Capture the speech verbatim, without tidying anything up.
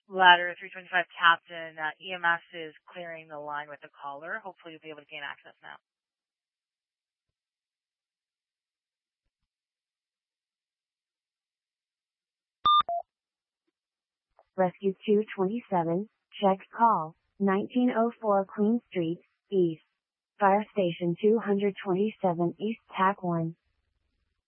Ladder three twenty-five Captain, uh, E M S is clearing the line with the caller. Hopefully you'll be able to gain access now. Rescue two twenty-seven, check call, nineteen oh four Queen Street, East. Fire Station two twenty-seven East, T A C one.